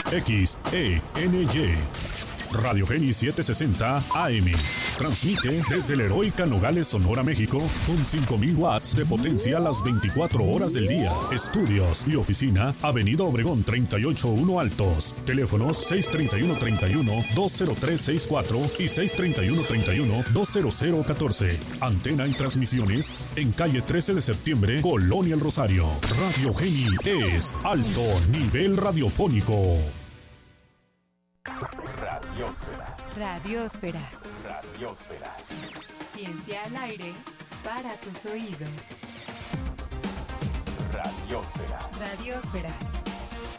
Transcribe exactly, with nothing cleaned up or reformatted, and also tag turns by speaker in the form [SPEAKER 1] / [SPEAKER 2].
[SPEAKER 1] X E N Y. Radio Geni setecientos sesenta A M. Transmite desde el Heroica Nogales, Sonora, México, con cinco mil watts de potencia las veinticuatro horas del día. Estudios y oficina, Avenida Obregón treinta y ocho uno Altos. Teléfonos seis treinta y uno treinta y uno, dos cero tres sesenta y cuatro y seis treinta y uno treinta y uno, dos cero cero catorce. Antena y transmisiones en calle trece de septiembre, Colonia El Rosario. Radio Geni es alto nivel radiofónico.
[SPEAKER 2] Radiosfera.
[SPEAKER 3] Radiosfera.
[SPEAKER 2] Radiosfera.
[SPEAKER 3] Ciencia al aire para tus oídos.
[SPEAKER 2] Radiosfera.
[SPEAKER 3] Radiosfera.